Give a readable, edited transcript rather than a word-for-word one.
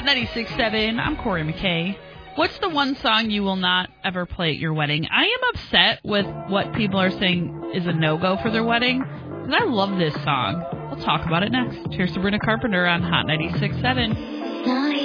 Hot 96.7. I'm Corey McKay. What's the one song you will not ever play at your wedding? I am upset with what people are saying is a no-go for their wedding, because I love this song. We'll talk about it next. Here's Sabrina Carpenter on Hot 96.7.